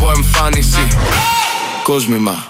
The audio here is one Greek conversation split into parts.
από εμφάνιση. Κόσμημα.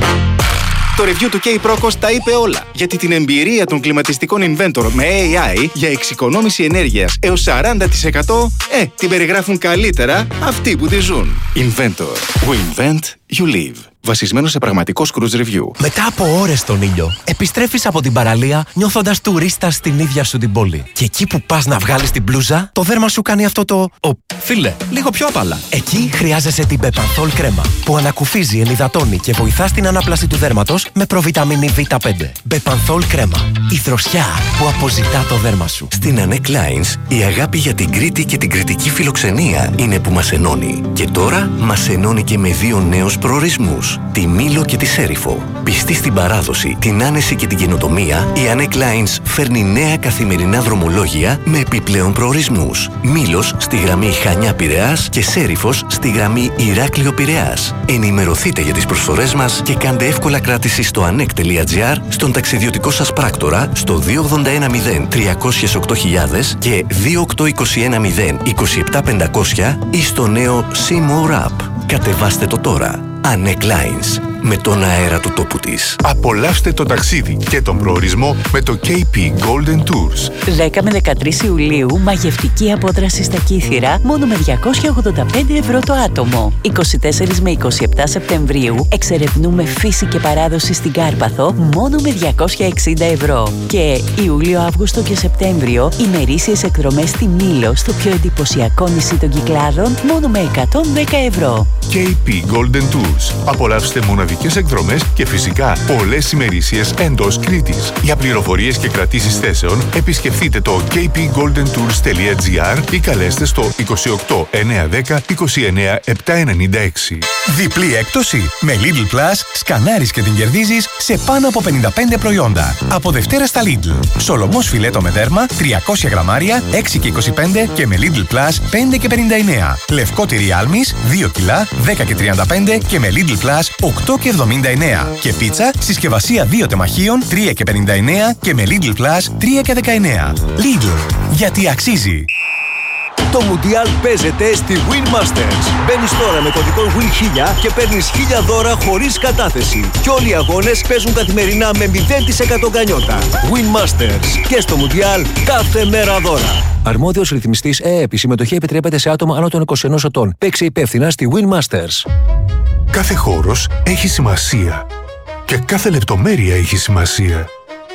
Το review του K-Procos τα είπε όλα. Γιατί την εμπειρία των κλιματιστικών Inventor με AI για εξοικονόμηση ενέργειας έως 40% την περιγράφουν καλύτερα αυτοί που τη ζουν. Inventor. We invent, you live. Βασισμένο σε πραγματικό cruise review. Μετά από ώρες στον ήλιο, επιστρέφεις από την παραλία νιώθοντας τουρίστας στην ίδια σου την πόλη. Και εκεί που πας να βγάλεις την μπλούζα, το δέρμα σου κάνει αυτό το φίλε, λίγο πιο απαλά. Εκεί χρειάζεσαι την Bepanthol κρέμα, που ανακουφίζει, ενυδατώνει και βοηθά στην ανάπλαση του δέρματος με προβιταμίνη Β5. Bepanthol κρέμα. Η δροσιά που αποζητά το δέρμα σου. Στην Anek Lines, η αγάπη για την Κρήτη και την κρητική φιλοξενία είναι που μας ενώνει. Και τώρα μας ενώνει και με δύο νέους προορισμούς. Τη Μήλο και τη Σέριφο. Πιστή στην παράδοση, την άνεση και την καινοτομία, η Anek Lines φέρνει νέα καθημερινά δρομολόγια με επιπλέον προορισμούς. Μήλος στη γραμμή Χανιά-Πειραιάς και Σέριφος στη γραμμή Ηράκλειο-Πειραιάς. Ενημερωθείτε για τις προσφορές μας και κάντε εύκολα κράτηση στο anek.gr, στον ταξιδιωτικό σας πράκτορα, στο 2810 308.000 και 28210 27500 ή στο νέο C-More App. Κατεβάστε το τώρα. Anek Lines, με τον αέρα του τόπου της. Απολαύστε το ταξίδι και τον προορισμό με το KP Golden Tours. 10 με 13 Ιουλίου, μαγευτική απόδραση στα Κύθυρα, μόνο με 285 ευρώ το άτομο. 24 με 27 Σεπτεμβρίου, εξερευνούμε φύση και παράδοση στην Κάρπαθο, μόνο με 260 ευρώ. Και Ιούλιο, Αύγουστο και Σεπτέμβριο, ημερήσιες εκδρομές στη Μήλο, στο πιο εντυπωσιακό νησί των Κυκλάδων, μόνο με 110 ευρώ. KP Golden Tours. Απολαύστε μοναδικές εκδρομές και φυσικά πολλές ημερήσιες εντός Κρήτης. Για πληροφορίες και κρατήσεις θέσεων, επισκεφτείτε το kpgoldentours.gr ή καλέστε στο 28 910 29 796. Διπλή έκπτωση. Με Lidl Plus σκανάρεις και την κερδίζεις σε πάνω από 55 προϊόντα. Από Δευτέρα στα Lidl. Σολομός φιλέτο με δέρμα 300 γραμμάρια 6 και 25 και με Lidl Plus 5 και 59. Λευκό τυρί άλμης 2 κιλά 10 και 35 και με Lidl Plus 8 και 79. Και πίτσα συσκευασία 2 τεμαχίων 3 και 59 και με Lidl Plus 3 και 19. Lidl. Γιατί αξίζει. Το Μουντιάλ παίζεται στη Win Masters. Μπαίνεις τώρα με κωδικό WIN1000 και παίρνεις 1000 δώρα χωρίς κατάθεση. Και όλοι οι αγώνες παίζουν καθημερινά με 0% γκανιότα. Win Masters. Και στο Μουντιάλ κάθε μέρα δώρα. Αρμόδιος ρυθμιστής ΕΕΠ. Η συμμετοχή επιτρέπεται σε άτομα άνω των 21 ετών. Παίξε υπεύθυνα στη Win Masters. Κάθε χώρος έχει σημασία. Και κάθε λεπτομέρεια έχει σημασία.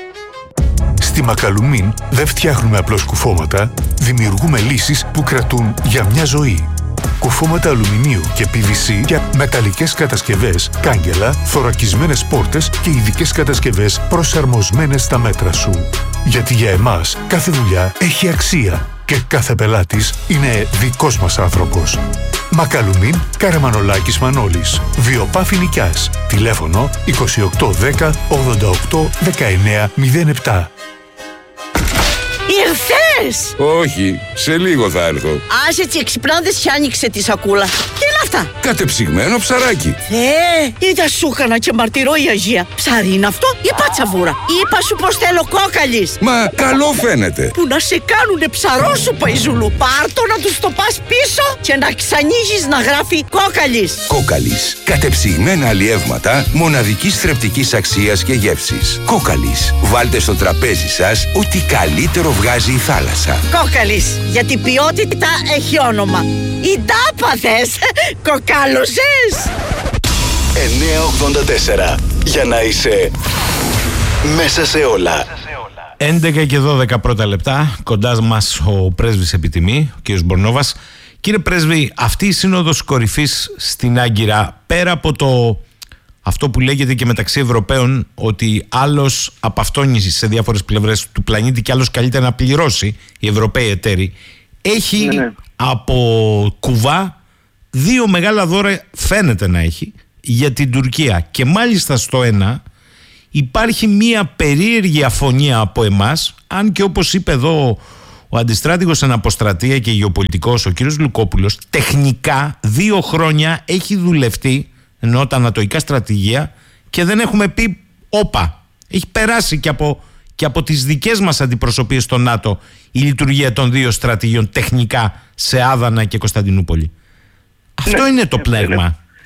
Στη Μακαλουμίν δεν φτιάχνουμε απλώς κουφώματα, δημιουργούμε λύσεις που κρατούν για μια ζωή. Κουφώματα αλουμινίου και PVC για μεταλλικές κατασκευές, κάγκελα, θωρακισμένες πόρτες και ειδικές κατασκευές προσαρμοσμένες στα μέτρα σου. Γιατί για εμάς κάθε δουλειά έχει αξία και κάθε πελάτης είναι δικός μας άνθρωπος. Μακαλουμίν, Καραμανολάκης Μανώλης. Βιοπάφη Νικιάς. Τηλέφωνο 2810 88 19 07. Ήρθες! Όχι, σε λίγο θα έρθω. Άσε έτσι εξυπνάδες και άνοιξε τη σακούλα. Τι είναι αυτά? Κατεψυγμένο ψαράκι. Είδα σου έκανα και μαρτυρώ η Αγία. Ψάρι είναι αυτό ή πατσαβούρα? Είπα σου πως θέλω κόκαλης. Μα καλό φαίνεται. Που να σε κάνουνε ψαρό σου Παϊζούλου. Πάρτο να τους το πας πίσω και να ξανοίγεις να γράφει κόκαλης. Κόκαλης. Κατεψυγμένα αλλιεύματα μοναδικής θρεπτικής αξίας και γεύσης. Κόκαλης. Βάλτε στο τραπέζι σας ό,τι καλύτερο βγάζει η θάλασσα. Κόκαλης. Γιατί ποιότητα έχει όνομα. Η τάπα θες. Κοκάλωσες. 984. Για να είσαι μέσα σε όλα. 11 και 12 πρώτα λεπτά. Κοντά μας ο πρέσβης επιτιμή, ο κ. Μπορνόβας. Κύριε πρέσβη, αυτή η σύνοδος κορυφής στην Άγκυρα, πέρα από αυτό που λέγεται και μεταξύ Ευρωπαίων, ότι άλλος απαυτώνει σε διάφορες πλευρές του πλανήτη και άλλος καλύτερα να πληρώσει, οι Ευρωπαίοι εταίροι, έχει από κουβά δύο μεγάλα δώρα, φαίνεται να έχει, για την Τουρκία. Και μάλιστα στο ένα υπάρχει μία περίεργη αφωνία από εμάς, αν και όπως είπε εδώ ο αντιστράτηγος εν αποστρατεία και γεωπολιτικός ο κύριος Λουκόπουλος, τεχνικά 2 χρόνια έχει δουλευτεί, ενώ τα ανατοϊκά στρατηγία, και δεν έχουμε πει όπα. Έχει περάσει και από τις δικές μας αντιπροσωπείες στο ΝΑΤΟ η λειτουργία των 2 στρατηγίων τεχνικά σε Άδανα και Κωνσταντινούπολη. Αυτό είναι το πλέγμα.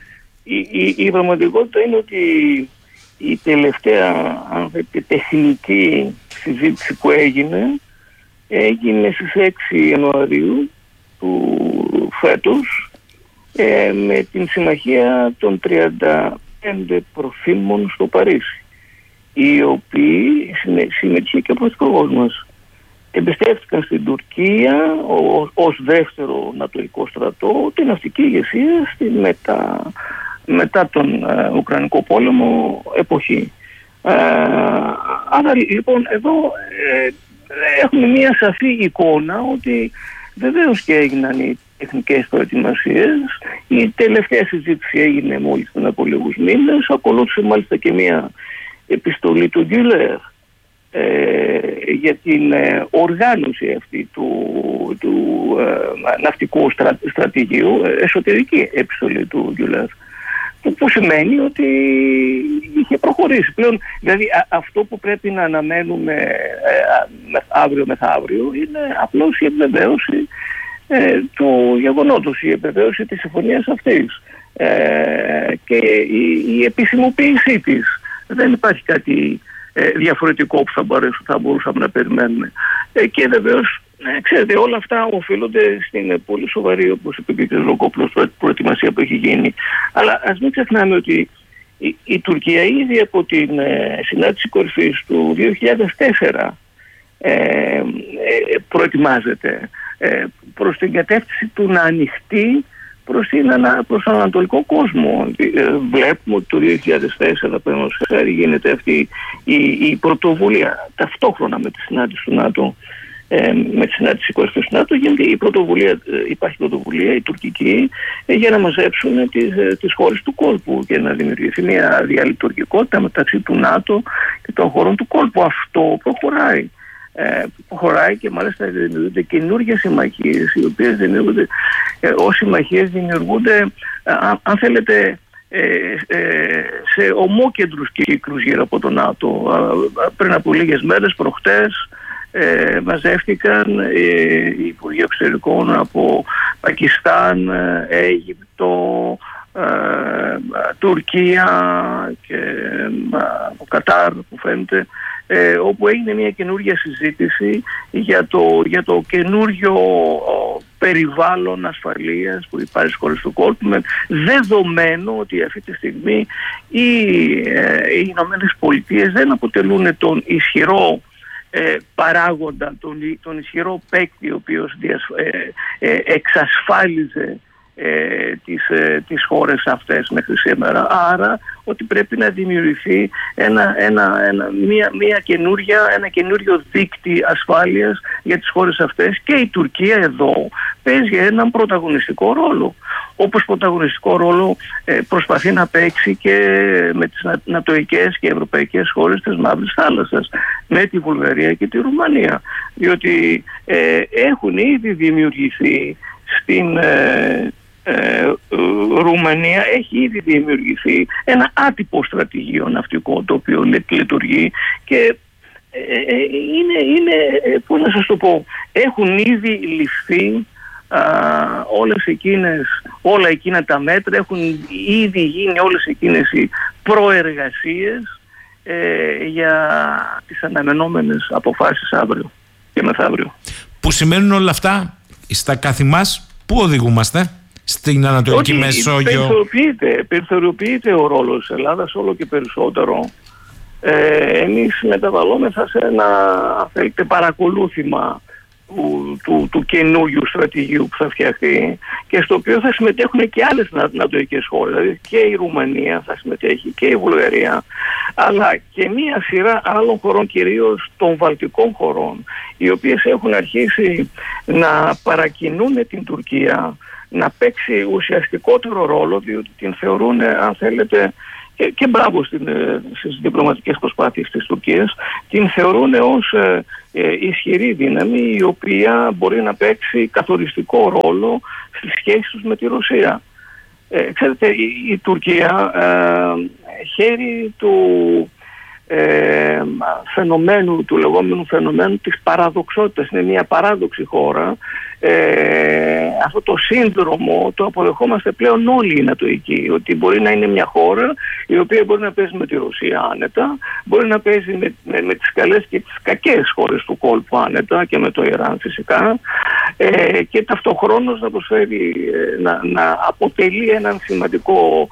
η πραγματικότητα είναι ότι η τελευταία τεχνική συζήτηση που έγινε στις 6 Ιανουαρίου του φέτος με την συμμαχία των 35 προφήμων στο Παρίσι, οι οποίοι συμμετείχε και ο πρωθυπουργός μας. Εμπιστεύτηκαν στην Τουρκία ως δεύτερο νατοϊκό στρατό την ναυτική ηγεσία μετά τον Ουκρανικό πόλεμο εποχή. Άρα λοιπόν εδώ έχουμε μια σαφή εικόνα ότι βεβαίως και έγιναν οι τεχνικές προετοιμασίες. Η τελευταία συζήτηση έγινε μόλις πριν από λίγους μήνες. Ακολούθησε μάλιστα και μια επιστολή του Γκιουλέρ για την οργάνωση αυτή του ναυτικού στρατηγίου, εσωτερική επιστολή του Γκιουλέρ, που σημαίνει ότι είχε προχωρήσει πλέον. Δηλαδή αυτό που πρέπει να αναμένουμε αύριο μεθαύριο είναι απλώς η επιβεβαίωση του γεγονότος, η επιβεβαίωση της συμφωνίας αυτής και η επισημοποίησή της. Δεν υπάρχει κάτι διαφορετικό που θα μπορούσαμε να περιμένουμε. Και βεβαίως, ξέρετε, όλα αυτά οφείλονται στην πολύ σοβαρή, όπως είπε και ο κ. Λοκόπουλος, προετοιμασία που έχει γίνει. Αλλά ας μην ξεχνάμε ότι η Τουρκία ήδη από την συνάντηση κορυφής του 2004 προετοιμάζεται προς την κατεύθυνση του να ανοιχτεί προς τον ανατολικό κόσμο. Βλέπουμε ότι το 2004 γίνεται αυτή η πρωτοβουλία ταυτόχρονα με τη συνάντηση του ΝΑΤΟ, με τη συνάντηση κορυφής του ΝΑΤΟ, γίνεται υπάρχει πρωτοβουλία η τουρκική για να μαζέψουν τις χώρες του κόλπου και να δημιουργηθεί μια διαλειτουργικότητα μεταξύ του ΝΑΤΟ και των χωρών του κόλπου. Αυτό προχωράει και μάλιστα δημιουργούνται καινούργιες συμμαχίες, οι οποίες δημιουργούνται ως συμμαχίες δημιουργούνται αν θέλετε σε ομόκεντρους κύκλους γύρω από τον ΝΑΤΟ. Πριν από λίγες μέρες, προχτές, μαζεύτηκαν οι Υπουργοί Εξωτερικών από Πακιστάν, Αίγυπτο, Τουρκία και Κατάρ, που φαίνεται, όπου έγινε μια καινούργια συζήτηση για το καινούριο περιβάλλον ασφαλείας που υπάρχει στις χώρες του κόλπου, με δεδομένο ότι αυτή τη στιγμή οι Ηνωμένες Πολιτείες δεν αποτελούν τον ισχυρό παράγοντα, τον ισχυρό παίκτη ο οποίος εξασφάλιζε τις χώρες αυτές μέχρι σήμερα. Άρα ότι πρέπει να δημιουργηθεί ένα καινούριο δίκτυ ασφάλειας για τις χώρες αυτές, και η Τουρκία εδώ παίζει έναν πρωταγωνιστικό ρόλο, όπως πρωταγωνιστικό ρόλο προσπαθεί να παίξει και με τις νατοικές και ευρωπαϊκές χώρες της Μαύρης Θάλασσας, με τη Βουλγαρία και τη Ρουμανία, διότι έχουν ήδη δημιουργηθεί στην Ρουμανία, έχει ήδη δημιουργηθεί ένα άτυπο στρατηγείο ναυτικό το οποίο λειτουργεί και είναι πώς να σας το πω, έχουν ήδη ληφθεί όλα εκείνα τα μέτρα, έχουν ήδη γίνει όλες εκείνες οι προεργασίες για τις αναμενόμενες αποφάσεις αύριο και μεθαύριο. Που σημαίνουν όλα αυτά στα καθη μας, πού οδηγούμαστε? Στην Ανατολική Μεσόγειο περιθωριοποιείται ο ρόλος της Ελλάδας όλο και περισσότερο. Εμείς μεταβαλλόμεθα σε ένα, αν θέλετε, παρακολούθημα του καινούριου στρατηγίου που θα φτιαχτεί και στο οποίο θα συμμετέχουν και άλλες νατοικές χώρες, δηλαδή και η Ρουμανία θα συμμετέχει και η Βουλγαρία, αλλά και μία σειρά άλλων χωρών, κυρίως των βαλτικών χωρών, οι οποίες έχουν αρχίσει να παρακινούν την Τουρκία να παίξει ουσιαστικότερο ρόλο, διότι την θεωρούν, αν θέλετε, και μπράβο στις διπλωματικές προσπάθειες της Τουρκίας, την θεωρούν ως ισχυρή δύναμη, η οποία μπορεί να παίξει καθοριστικό ρόλο στις σχέσεις τους με τη Ρωσία. Ξέρετε, η Τουρκία χέρι φαινομένου, του λεγόμενου φαινομένου της παραδοξότητας. Είναι μια παράδοξη χώρα. Αυτό το σύνδρομο το αποδεχόμαστε πλέον όλοι οι Νατοικοί, ότι μπορεί να είναι μια χώρα η οποία μπορεί να παίζει με τη Ρωσία άνετα, μπορεί να παίζει με τις καλές και τις κακές χώρες του κόλπου άνετα και με το Ιράν φυσικά, και ταυτοχρόνως να προσφέρει, να αποτελεί έναν σημαντικό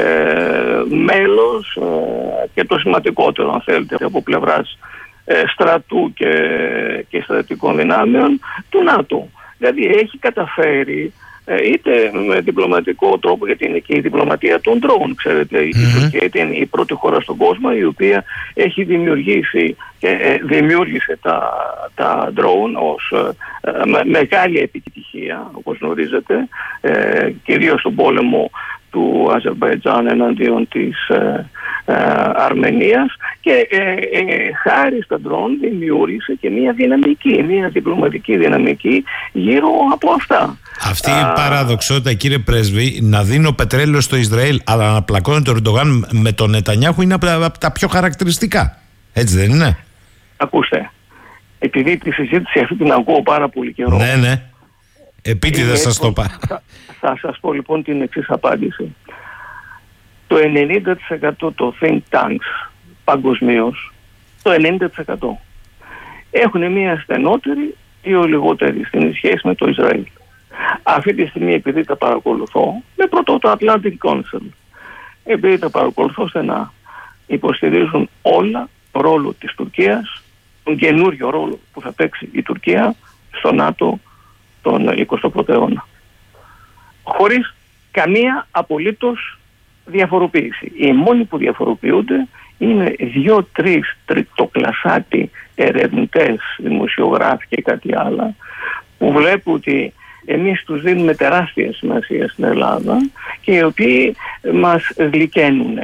μέλος, και το σημαντικότερο αν θέλετε από πλευράς στρατού και στρατικών δυνάμεων του ΝΑΤΟ. Δηλαδή έχει καταφέρει, είτε με διπλωματικό τρόπο, γιατί είναι και η διπλωματία των drone, ξέρετε, η Τουρκία είναι η πρώτη χώρα στον κόσμο η οποία έχει δημιουργήσει και δημιούργησε τα drone ως μεγάλη επιτυχία, όπως γνωρίζετε, κυρίως στον πόλεμο του Αζερμπαϊτζάν εναντίον της Αρμενίας, και χάρη στα ντρόν δημιούργησε και μια διπλωματική δυναμική γύρω από αυτά. Αυτή η παραδοξότητα, κύριε Πρέσβη, να δίνω πετρέλαιο στο Ισραήλ αλλά να πλακώνει τον Ερντογάν με τον Νετανιάχου, είναι από τα πιο χαρακτηριστικά. Έτσι δεν είναι? Ακούστε, επειδή τη συζήτηση αυτή την ακούω πάρα πολύ καιρό. Ναι. Επίτηδε σας το είπα. Θα σας πω λοιπόν την εξής απάντηση. Το 90% των think tanks παγκοσμίως, το 90% έχουν μια στενότερη ή λιγότερη στην σχέση με το Ισραήλ. Αυτή τη στιγμή, επειδή τα παρακολουθώ, με πρώτο το Atlantic Council, επειδή τα παρακολουθώ στενά, υποστηρίζουν όλα ρόλο της Τουρκίας, τον καινούριο ρόλο που θα παίξει η Τουρκία στο ΝΑΤΟ τον 21ο αιώνα. Χωρίς καμία απολύτως διαφοροποίηση. Οι μόνοι που διαφοροποιούνται είναι 2-3 τριτοκλασσάτοι ερευνητές, δημοσιογράφοι και κάτι άλλο, που βλέπουν ότι εμείς τους δίνουμε τεράστια σημασία στην Ελλάδα και οι οποίοι μας γλυκαίνουν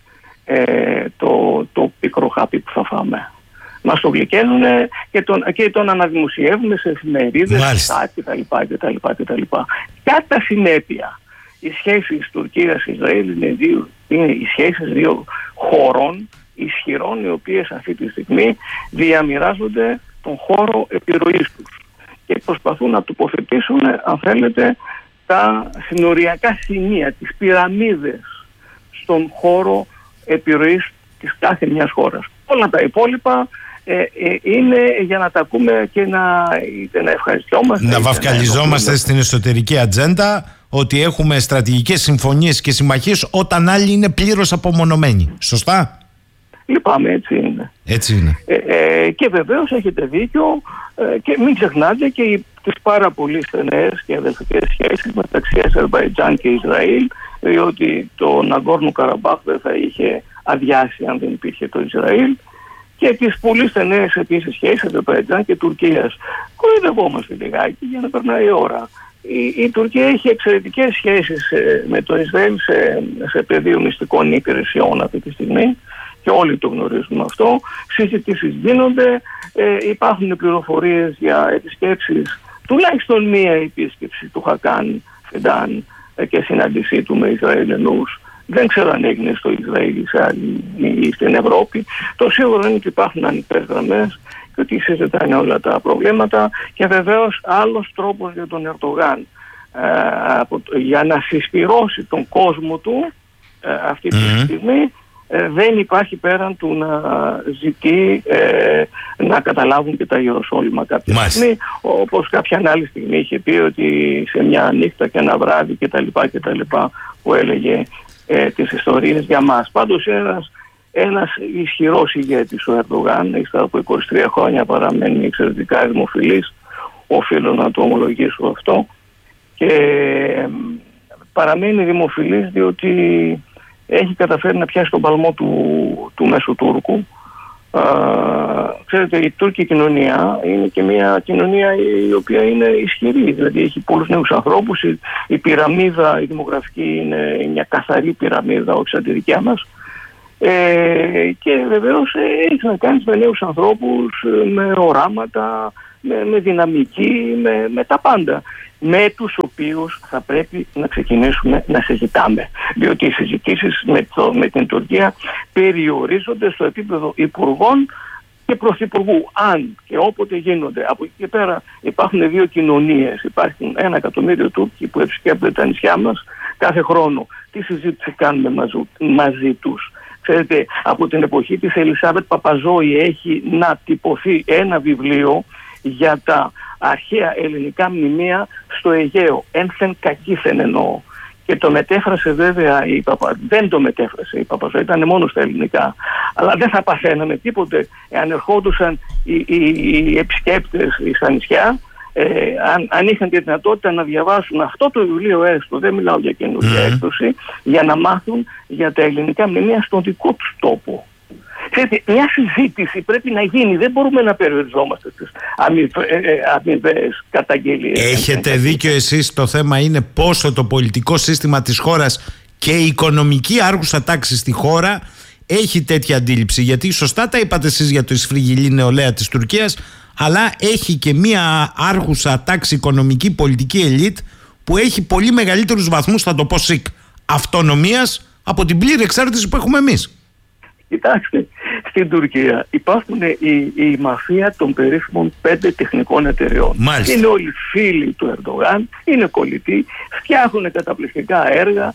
το πικρό χάπι που θα φάμε. Μας το γλυκαίνουν και τον αναδημοσιεύουν σε εφημερίδες κτλ. Κατά συνέπεια, οι σχέσεις Τουρκίας-Ισραήλ είναι οι σχέσεις δύο χωρών ισχυρών, οι οποίες αυτή τη στιγμή διαμοιράζονται τον χώρο επιρροής τους και προσπαθούν να τοποθετήσουν, αν θέλετε, τα συνοριακά σημεία, τις πυραμίδες στον χώρο επιρροής της κάθε μιας χώρας. Όλα τα υπόλοιπα είναι για να τα ακούμε και να ευχαριστιόμαστε. Να βαφκαλιζόμαστε στην εσωτερική ατζέντα ότι έχουμε στρατηγικές συμφωνίες και συμμαχίες όταν άλλοι είναι πλήρως απομονωμένοι. Σωστά? Λυπάμαι, έτσι είναι. Έτσι είναι. Και βεβαίως έχετε δίκιο, και μην ξεχνάτε και τις πάρα πολύ στενές και αδελφικές σχέσεις μεταξύ Αζερμπαϊτζάν και Ισραήλ, διότι το Ναγκόρνο Καραμπάχ δεν θα είχε αδειάσει αν δεν υπήρχε το Ισραήλ, και τις πολύ στενές επίσης σχέσεις Αζερμπαϊτζάν και Τουρκίας. Κοροϊδευόμαστε λιγάκι για να περνάει η ώρα. Η Τουρκία έχει εξαιρετικές σχέσεις με το Ισραήλ σε πεδίο μυστικών υπηρεσιών αυτή τη στιγμή και όλοι το γνωρίζουμε αυτό. Συζητήσεις γίνονται, υπάρχουν πληροφορίες για επισκέψεις, τουλάχιστον μία επίσκεψη του Χακάν Φιντάν και συνάντησή του με Ισραηλινούς. Δεν ξέρω αν έγινε στο Ισραήλ ή στην Ευρώπη. Το σίγουρο είναι ότι υπάρχουν ανοιχτές γραμμές και ότι συζητάνε όλα τα προβλήματα, και βεβαίως άλλος τρόπος για τον Ερντογάν για να συσπυρώσει τον κόσμο του αυτή τη στιγμή δεν υπάρχει πέραν του να ζητεί να καταλάβουν και τα Ιεροσόλυμα κάποια στιγμή, όπως κάποια άλλη στιγμή είχε πει ότι σε μια νύχτα και ένα βράδυ κτλ. Που έλεγε τις ιστορίες για μας. Πάντως ένας ισχυρός ηγέτης ο Ερντογάν, ύστερα από 23 χρόνια παραμένει εξαιρετικά δημοφιλής, οφείλω να το ομολογήσω αυτό, και παραμένει δημοφιλής διότι έχει καταφέρει να πιάσει τον παλμό του μέσου Τούρκου. Ξέρετε, η Τούρκη κοινωνία είναι και μια κοινωνία η οποία είναι ισχυρή, δηλαδή έχει πολλούς νέους ανθρώπους, η πυραμίδα, η δημογραφική είναι μια καθαρή πυραμίδα, όχι σαν τη δικιά μας, Και βεβαίως έχει να κάνει με νέους ανθρώπους, με οράματα, με δυναμική, με τα πάντα, με τους οποίους θα πρέπει να ξεκινήσουμε να συζητάμε. Διότι οι συζητήσεις με την Τουρκία περιορίζονται στο επίπεδο υπουργών και πρωθυπουργού. Αν και όποτε γίνονται. Από εκεί και πέρα υπάρχουν δύο κοινωνίες. Υπάρχουν 1 εκατομμύριο Τούρκοι που επισκέπτονται τα νησιά μας κάθε χρόνο. Τι συζήτηση κάνουμε μαζί τους? Ξέρετε, από την εποχή της Ελισάβετ Παπαζόη έχει να τυπωθεί ένα βιβλίο για τα αρχαία ελληνικά μνημεία στο Αιγαίο. Ένθεν κακήθεν εννοώ. Και το μετέφρασε βέβαια δεν το μετέφρασε η Παπαζόη, ήταν μόνο στα ελληνικά. Αλλά δεν θα παθαίναμε τίποτε εάν ερχόντουσαν οι επισκέπτες στα νησιά, αν είχαν τη δυνατότητα να διαβάσουν αυτό το βιβλίο έστω, δεν μιλάω για καινούργια έκδοση, για να μάθουν για τα ελληνικά μνημεία στον δικό τους τόπο. Ξέρετε, μια συζήτηση πρέπει να γίνει. Δεν μπορούμε να περιοριζόμαστε στις αμοιβαίες καταγγελίες. Έχετε δίκιο εσείς. Το θέμα είναι πόσο το πολιτικό σύστημα της χώρας και η οικονομική άρχουσα τάξη στη χώρα έχει τέτοια αντίληψη. Γιατί σωστά τα είπατε εσείς για το σφριγγυλή νεολαία της Τουρκίας, αλλά έχει και μια άρχουσα τάξη οικονομική πολιτική ελίτ που έχει πολύ μεγαλύτερους βαθμούς, θα το πω σικ, αυτονομίας από την πλήρη εξάρτηση που έχουμε εμείς. Κοιτάξτε, στην Τουρκία υπάρχουν η μαφία των περίφημων 5 τεχνικών εταιρεών. Μάλιστα. Είναι όλοι φίλοι του Ερντογάν, είναι κολλητοί, φτιάχνουν καταπληκτικά έργα,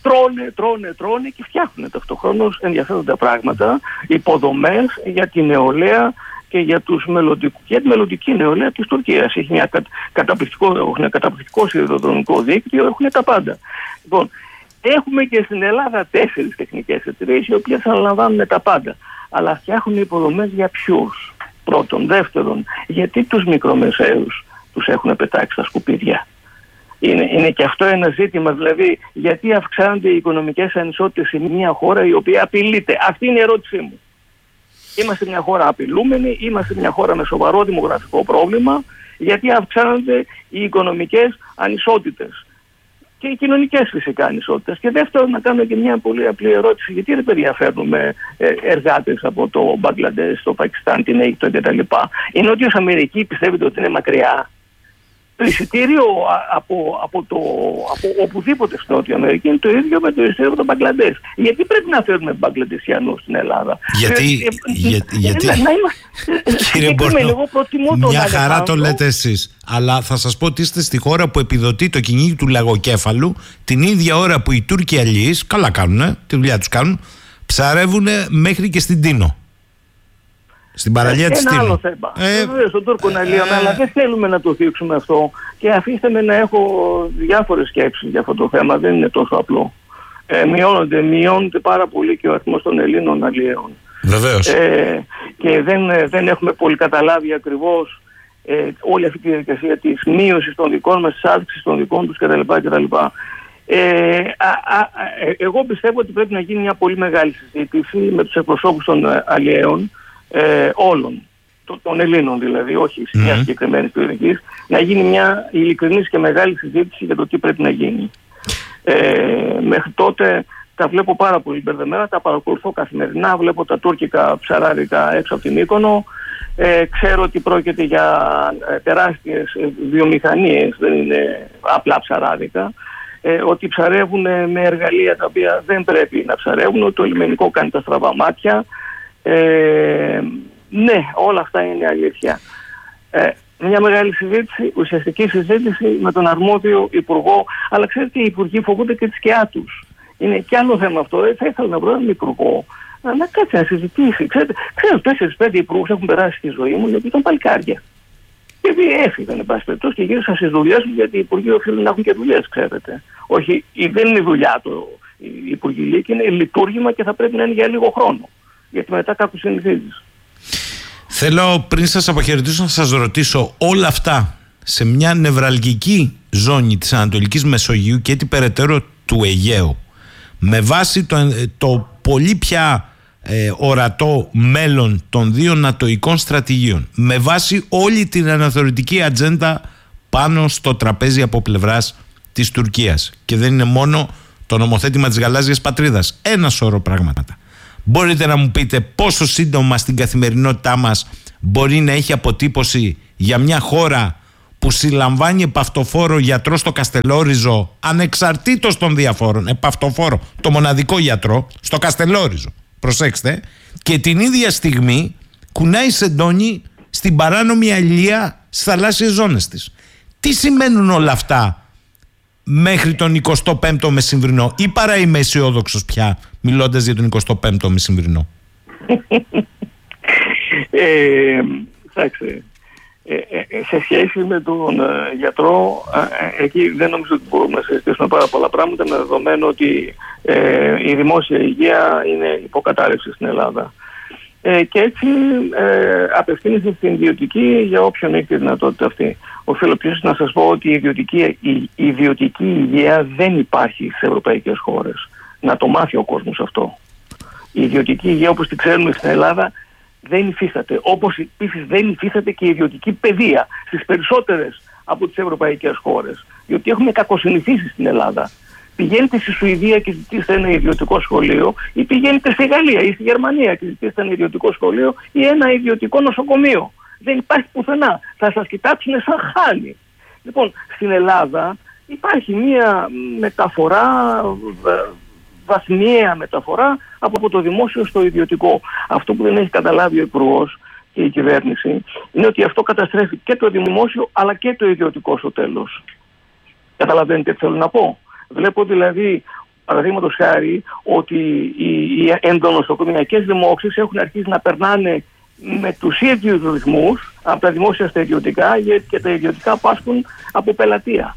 τρώνε και φτιάχνουν ταυτοχρόνως ενδιαφέροντα πράγματα, υποδομές για τη νεολαία και για τη μελλοντική νεολαία της Τουρκίας. Έχει ένα καταπληκτικό σιδηροδρομικό δίκτυο, έχουν τα πάντα. Λοιπόν, έχουμε και στην Ελλάδα 4 τεχνικές εταιρείες οι οποίες αναλαμβάνουν τα πάντα. Αλλά φτιάχνουν υποδομές για ποιους? Πρώτον. Δεύτερον, γιατί τους μικρομεσαίους τους έχουν πετάξει στα σκουπίδια? Είναι και αυτό ένα ζήτημα, δηλαδή γιατί αυξάνονται οι οικονομικές ανισότητες σε μια χώρα η οποία απειλείται? Αυτή είναι η ερώτησή μου. Είμαστε μια χώρα απειλούμενη, είμαστε μια χώρα με σοβαρό δημογραφικό πρόβλημα, γιατί αυξάνονται οι οικονομικές ανισότητες και οι κοινωνικές φυσικά ανισότητες. Και δεύτερον, να κάνω και μια πολύ απλή ερώτηση: γιατί ρε παιδιά φέρνουμε εργάτες από το Μπαγκλαντές, το Πακιστάν, την Αίγυπτο κτλ? Η Νότιος Αμερική πιστεύετε ότι είναι μακριά? Το εισιτήριο από οπουδήποτε στην Νότια Αμερική είναι το ίδιο με το εισιτήριο από το Μπαγκλαντές. Γιατί πρέπει να φέρουμε Μπαγκλαντεσιανούς στην Ελλάδα? Γιατί κύριε Μπορνό, μια χαρά το λέτε εσείς, αλλά θα σας πω ότι είστε στη χώρα που επιδοτεί το κυνήγι του λαγοκέφαλου την ίδια ώρα που οι Τούρκοι αλληλείς, καλά κάνουν, τη δουλειά τους κάνουν, ψαρεύουν μέχρι και στην Τίνο. Στην παραλία της Τίνου. Ένα άλλο θέμα. Βέβαια στον Τούρκο να λύαμε, αλλά δεν θέλουμε να το θίξουμε αυτό. Και αφήστε με να έχω διάφορες σκέψεις για αυτό το θέμα. Δεν είναι τόσο απλό. Μειώνεται πάρα πολύ και ο αριθμός των Ελλήνων αλλιέων. Βεβαίως. Και δεν έχουμε πολύ καταλάβει ακριβώς όλη αυτή τη διαδικασία της μείωσης των δικών μας, της αύξησης των δικών τους κτλ. Εγώ πιστεύω ότι πρέπει να γίνει μια πολύ μεγάλη συζήτηση με τους εκπροσώπους των αλλιέων, όλων των Ελλήνων δηλαδή, όχι μια συγκεκριμένη περιοχή, να γίνει μια ειλικρινής και μεγάλη συζήτηση για το τι πρέπει να γίνει. Μέχρι τότε τα βλέπω πάρα πολύ μπερδεμένα, τα παρακολουθώ καθημερινά, βλέπω τα τουρκικά ψαράδικα έξω από την Μύκονο, ξέρω ότι πρόκειται για τεράστιες βιομηχανίες, δεν είναι απλά ψαράδικα, ότι ψαρεύουν με εργαλεία τα οποία δεν πρέπει να ψαρεύουν, ότι το λιμενικό κάνει τα στραβά μάτια. Ναι, όλα αυτά είναι αλήθεια. Μια μεγάλη συζήτηση, ουσιαστική συζήτηση με τον αρμόδιο υπουργό, αλλά ξέρετε οι υπουργοί φοβούνται και τη σκιά τους. Είναι και άλλο θέμα αυτό. Θα ήθελα να βρω έναν υπουργό να κάτσει να συζητήσει. Ξέρω 4-5 υπουργούς έχουν περάσει στη ζωή μου γιατί ήταν παλικάρια. Γιατί έφυγαν εν πάση περιπτώσει και γύρισαν στις δουλειές μου, γιατί οι υπουργοί οφείλουν να έχουν και δουλειές, ξέρετε. Όχι, δεν είναι δουλειά η υπουργηλίκη, είναι λειτουργήμα και θα πρέπει να είναι για λίγο χρόνο. Γιατί μετά κάπου συνηθίζεις. Θέλω πριν σας αποχαιρετήσω να σας ρωτήσω, όλα αυτά σε μια νευραλγική ζώνη της Ανατολικής Μεσογείου και την περαιτέρω του Αιγαίου, με βάση το πολύ πια ορατό μέλλον των δύο νατοικών στρατηγίων, με βάση όλη την αναθεωρητική ατζέντα πάνω στο τραπέζι από πλευράς της Τουρκίας, και δεν είναι μόνο το νομοθέτημα της γαλάζιας πατρίδας, ένα σώρο πράγματα, Μπορείτε να μου πείτε πόσο σύντομα στην καθημερινότητά μας μπορεί να έχει αποτύπωση για μια χώρα που συλλαμβάνει επαυτοφόρο γιατρό στο Καστελόριζο, ανεξαρτήτως των διαφόρων, επαυτοφόρο, το μοναδικό γιατρό στο Καστελόριζο, προσέξτε, και την ίδια στιγμή κουνάει σεντόνι στην παράνομη αλία στις θαλάσσιες ζώνες της. Τι σημαίνουν όλα αυτά μέχρι τον 25ο μεσημβρινό, ή παρά είμαι αισιόδοξος πια μιλώντας για τον 25ο μεσημβρινό? Κοιτάξτε, σε σχέση με τον γιατρό, εκεί δεν νομίζω ότι μπορούμε να συζητήσουμε πάρα πολλά πράγματα, με δεδομένο ότι η δημόσια υγεία είναι υποκατάρρευση στην Ελλάδα. Και έτσι απευθύνεται στην ιδιωτική για όποιον έχει τη δυνατότητα αυτή. Οφείλω επίσης να σας πω ότι η ιδιωτική υγεία δεν υπάρχει στις ευρωπαϊκές χώρες. Να το μάθει ο κόσμος αυτό. Η ιδιωτική υγεία όπως την ξέρουμε στην Ελλάδα δεν υφίσταται. Όπως επίσης δεν υφίσταται και η ιδιωτική παιδεία στις περισσότερες από τις ευρωπαϊκές χώρες. Διότι έχουμε κακοσυνηθίσει στην Ελλάδα. Πηγαίνετε στη Σουηδία και ζητήσετε ένα ιδιωτικό σχολείο, ή πηγαίνετε στη Γαλλία ή στη Γερμανία και ζητήσετε ένα ιδιωτικό σχολείο ή ένα ιδιωτικό νοσοκομείο. Δεν υπάρχει πουθενά. Θα σας κοιτάξουν σαν χάλι. Λοιπόν, στην Ελλάδα υπάρχει μία μεταφορά, βαθμιαία μεταφορά από το δημόσιο στο ιδιωτικό. Αυτό που δεν έχει καταλάβει ο Υπουργός και η κυβέρνηση είναι ότι αυτό καταστρέφει και το δημόσιο αλλά και το ιδιωτικό στο τέλος. Καταλαβαίνετε τι θέλω να πω? Βλέπω δηλαδή, παραδείγματος χάρη, ότι οι ενδονοσοκομιακές δημόξεις έχουν αρχίσει να περνάνε με τους ίδιους ρυθμούς από τα δημόσια στα ιδιωτικά, γιατί και τα ιδιωτικά πάσχουν από πελατεία.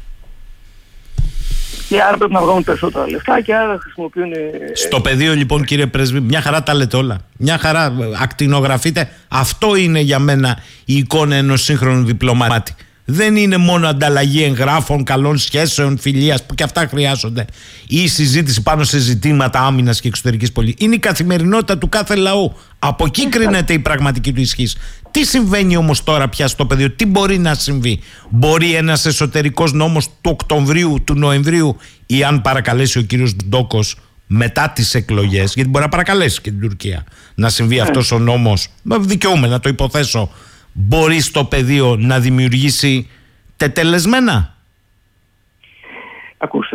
Και άρα πρέπει να βγάλουν περισσότερα λεφτά και άρα χρησιμοποιούν... Στο πεδίο λοιπόν, κύριε Πρέσβη, μια χαρά τα λέτε όλα. Μια χαρά ακτινογραφείτε. Αυτό είναι για μένα η εικόνα ενός σύγχρονου διπλωμάτη. Δεν είναι μόνο ανταλλαγή εγγράφων, καλών σχέσεων, φιλίας, που και αυτά χρειάζονται, ή συζήτηση πάνω σε ζητήματα άμυνας και εξωτερικής πολιτικής. Είναι η καθημερινότητα του κάθε λαού. Από εκεί κρίνεται η πραγματική του ισχύς. Τι συμβαίνει όμως τώρα πια στο πεδίο, τι μπορεί να συμβεί? Μπορεί ένας εσωτερικός νόμος του Οκτωβρίου, του Νοεμβρίου, ή αν παρακαλέσει ο κύριος Ντόκος μετά τις εκλογές, γιατί μπορεί να παρακαλέσει και την Τουρκία, να συμβεί αυτός ο νόμος, δικαιούμαι να το υποθέσω, μπορεί στο πεδίο να δημιουργήσει τετελεσμένα? Ακούστε,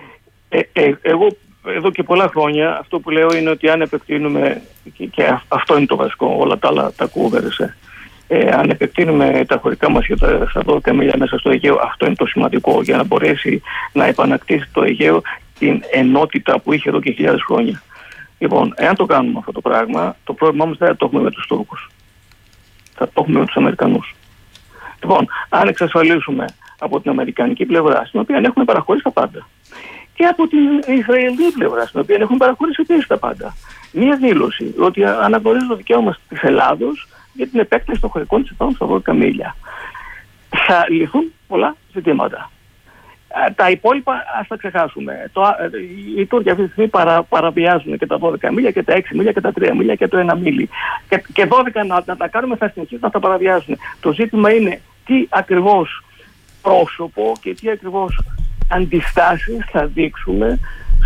εγώ εδώ και πολλά χρόνια αυτό που λέω είναι ότι αν επεκτείνουμε, και αυτό είναι το βασικό, όλα τα άλλα τα ακούγαρεσε, αν επεκτείνουμε τα χωρικά μας στα 12 μίλια μέσα στο Αιγαίο, αυτό είναι το σημαντικό για να μπορέσει να επανακτήσει το Αιγαίο την ενότητα που είχε εδώ και χιλιάδες χρόνια. Λοιπόν, εάν το κάνουμε αυτό το πράγμα, το πρόβλημά μας δεν θα το έχουμε με τους Τούρκους. Θα το έχουμε με τους Αμερικανούς. Λοιπόν, αν εξασφαλίσουμε από την Αμερικανική πλευρά, στην οποία έχουμε παραχωρήσει τα πάντα, και από την Ισραηλινή πλευρά, στην οποία έχουμε παραχωρήσει επίσης τα πάντα, μία δήλωση ότι αναγνωρίζει το δικαίωμα της Ελλάδος για την επέκταση των χωρικών της επάνω στα 12 μίλια, θα λυθούν πολλά ζητήματα. Τα υπόλοιπα ας τα ξεχάσουμε. Οι Τούρκοι αυτή τη στιγμή παραβιάζουν και τα 12 μίλια και τα 6 μίλια και τα 3 μίλια και το 1 μίλι. Και 12 να τα κάνουμε θα συνεχίσουν να τα παραβιάζουν. Το ζήτημα είναι τι ακριβώς πρόσωπο και τι ακριβώς αντιστάσεις θα δείξουμε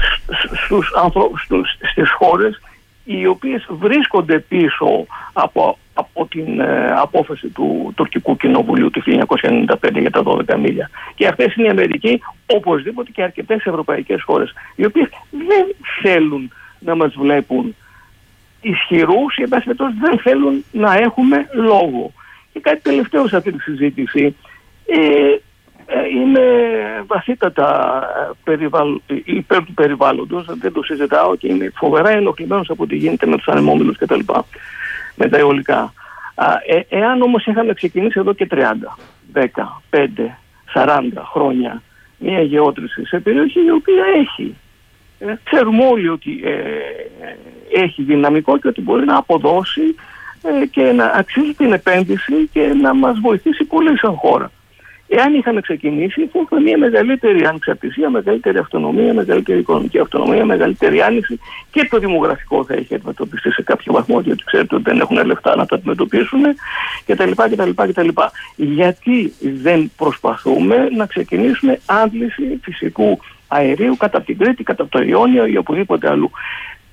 στις χώρες οι οποίες βρίσκονται πίσω από την απόφαση του Τουρκικού Κοινοβουλίου του 1995 για τα 12 μίλια. Και αυτές είναι η Αμερική, οπωσδήποτε, και αρκετές ευρωπαϊκές χώρες, οι οποίες δεν θέλουν να μας βλέπουν ισχυρούς, ή εν πάση περιπτώσει δεν θέλουν να έχουμε λόγο. Και κάτι τελευταίο σε αυτή τη συζήτηση, είμαι βαθύτατα υπέρ του περιβάλλοντος, δεν το συζητάω και είμαι φοβερά ενοχλημένος από ό,τι γίνεται με τους ανεμόμυλους κτλ. Με τα αιωλικά. Εάν όμως είχαμε ξεκινήσει εδώ και 30, 10, 5, 40 χρόνια μια γεώτρηση σε περιοχή η οποία έχει, ξέρουμε όλοι ότι έχει δυναμικό και ότι μπορεί να αποδώσει και να αξίζει την επένδυση και να μας βοηθήσει πολύ σαν χώρα. Εάν είχαμε ξεκινήσει, θα έχουμε μια μεγαλύτερη ανεξαρτησία, μεγαλύτερη αυτονομία, μεγαλύτερη οικονομική αυτονομία, μεγαλύτερη άνοιξη, και το δημογραφικό θα έχει αντιμετωπιστεί σε κάποιο βαθμό, διότι ξέρετε ότι δεν έχουν λεφτά να το αντιμετωπίσουν κτλ. Γιατί δεν προσπαθούμε να ξεκινήσουμε άντληση φυσικού αερίου κατά την Κρήτη, κατά το Ιόνιο ή οπουδήποτε αλλού?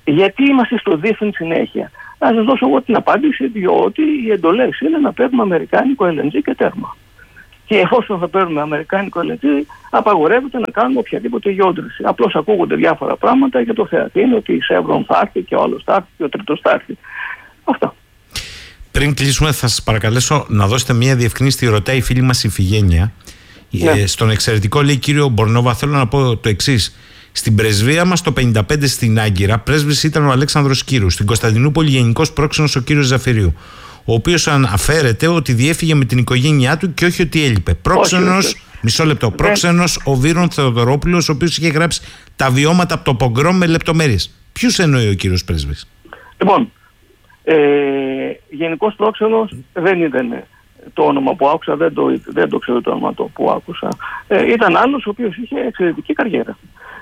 Γιατί είμαστε στο δίθεν συνέχεια? Να σας δώσω εγώ την απάντηση, διότι οι εντολές είναι να παίρνουμε αμερικάνικο LNG και τέρμα. Και εφόσον θα παίρνουμε αμερικάνικο LNG, απαγορεύεται να κάνουμε οποιαδήποτε γεώτρηση. Απλώς ακούγονται διάφορα πράγματα για το Θεατήν, ότι η Chevron θα έρθει και ο άλλος θα έρθει και ο τρίτος θα έρθει. Αυτά. Πριν κλείσουμε, θα σας παρακαλέσω να δώσετε μια διευκρίνηση. Ρωτάει η φίλη μας η Φιγένεια. Ναι. Στον εξαιρετικό, λέει, κύριο Μπορνόβα, θέλω να πω το εξής. Στην πρεσβεία μας το 1955 στην Άγκυρα, πρέσβης ήταν ο Αλέξανδρος Κύρου. Στην Κωνσταντινούπολη, γενικός πρόξενος ο κύριος Ζαφυρίου, ο οποίος αναφέρεται ότι διέφυγε με την οικογένειά του και όχι ότι έλειπε. Πρόξενος, μισό λεπτό, πρόξενος ο Βύρον Θεοδωρόπουλος, ο οποίος είχε γράψει τα βιώματα από το πογκρόμ με λεπτομέρειες. Ποιους εννοεί ο κύριος πρέσβης? Λοιπόν, γενικός πρόξενος δεν ήταν το όνομα που άκουσα, δεν το ξέρω το όνομα που άκουσα. Ήταν άλλος ο οποίος είχε εξαιρετική καριέρα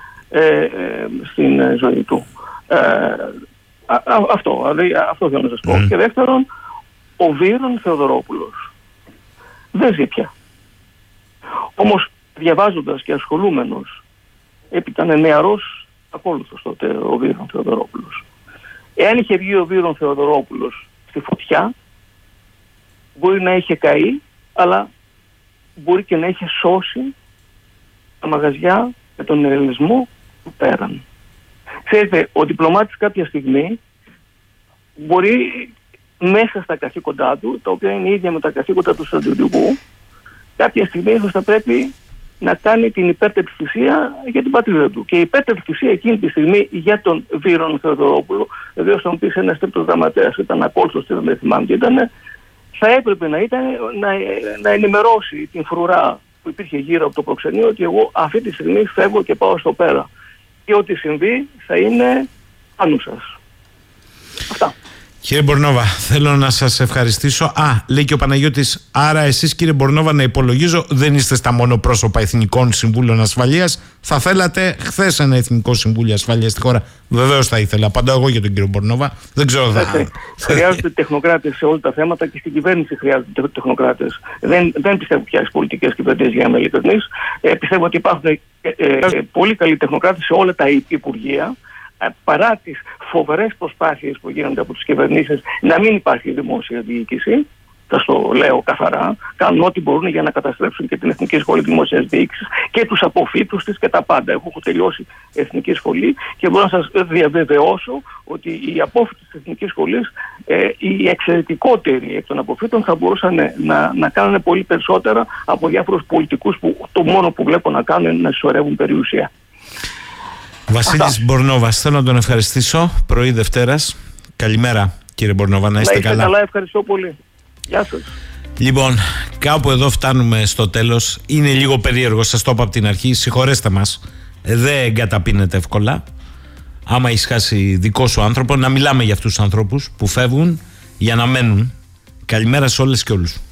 στην ζωή του. Αυτό θέλω να σας πω. Και δεύτερον, ο Βύρον Θεοδωρόπουλος δεν ζει πια. Όμως διαβάζοντας και ασχολούμενος, ήταν νεαρός ακόλουθος τότε ο Βύρον Θεοδωρόπουλος. Εάν είχε βγει ο Βύρον Θεοδωρόπουλος στη φωτιά, μπορεί να είχε καεί, αλλά μπορεί και να είχε σώσει τα μαγαζιά με τον ελληνισμό που πέραν. Ξέρετε, ο διπλωμάτης κάποια στιγμή μπορεί μέσα στα καθήκοντά του, τα οποία είναι ίδια με τα καθήκοντα του στρατιωτικού, κάποια στιγμή θα πρέπει να κάνει την υπέρτερη θυσία για την πατρίδα του. Και η υπέρτερη θυσία εκείνη τη στιγμή για τον Βύρον Θεοδωρόπουλο, βεβαίως θα μου πεις ένας τρίτος γραμματέας, ήταν ακόλουθος, δεν θυμάμαι τι ήταν, θα έπρεπε να ενημερώσει την φρουρά που υπήρχε γύρω από το προξενείο ότι εγώ αυτή τη στιγμή φεύγω και πάω στο πέρα. Και ό,τι συμβεί θα είναι πάνω σας. Αυτά. Κύριε Μπορνόβα, θέλω να σας ευχαριστήσω. Λέει και ο Παναγιώτης, άρα εσείς, κύριε Μπορνόβα, να υπολογίζω, δεν είστε στα μόνο πρόσωπα Εθνικών Συμβούλων Ασφαλείας. Θα θέλατε χθες ένα Εθνικό Συμβούλιο Ασφαλείας στη χώρα? Βεβαίως θα ήθελα. Απαντάω εγώ για τον κύριο Μπορνόβα. Δεν ξέρω. Χρειάζονται τεχνοκράτες σε όλα τα θέματα και στην κυβέρνηση χρειάζονται τεχνοκράτες. Δεν πιστεύω πια στις πολιτικές κυβερνήσεις, για να είμαι ειλικρινής. Πιστεύω ότι υπάρχουν πολύ καλοί τεχνοκράτες σε όλα τα υπουργεία. Παρά τις φοβερές προσπάθειες που γίνονται από τις κυβερνήσεις να μην υπάρχει δημόσια διοίκηση, θα το λέω καθαρά, κάνουν ό,τι μπορούν για να καταστρέψουν και την Εθνική Σχολή Δημόσιας Διοίκησης και τους αποφύτους της και τα πάντα. Έχω τελειώσει Εθνική Σχολή και μπορώ να σας διαβεβαιώσω ότι οι απόφοιτοι της Εθνικής Σχολής, οι εξαιρετικότεροι εκ των αποφύτων, θα μπορούσαν να κάνουν πολύ περισσότερα από διάφορους πολιτικούς που το μόνο που βλέπω να κάνουν είναι να συσσωρεύουν περιουσία. Βασίλης Μπορνόβας, θέλω να τον ευχαριστήσω. Πρωί Δευτέρας. Καλημέρα, κύριε Μπορνόβα, να είστε καλά. Καλά, ευχαριστώ πολύ. Γεια σας. Λοιπόν, κάπου εδώ φτάνουμε στο τέλος. Είναι λίγο περίεργο, σας το είπα από την αρχή. Συγχωρέστε μας. Δεν καταπίνεται εύκολα. Άμα έχεις χάσει δικό σου άνθρωπο, να μιλάμε για αυτούς τους ανθρώπους που φεύγουν για να μένουν. Καλημέρα σε όλες και όλους.